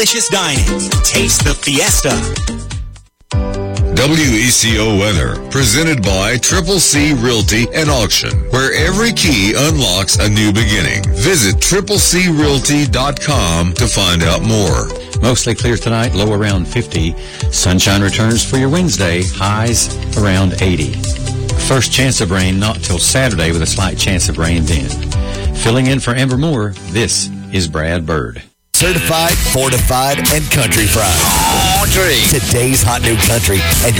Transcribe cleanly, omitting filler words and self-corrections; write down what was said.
Delicious dining. Taste the fiesta. WECO weather, presented by Triple C Realty and Auction, where every key unlocks a new beginning. Visit triplecrealty.com to find out more. Mostly clear tonight, low around 50. Sunshine returns for your Wednesday, highs around 80. First chance of rain not till Saturday with a slight chance of rain then. Filling in for Amber Moore, this is Brad Bird. Certified, fortified, and country fried. Today's hot new country and your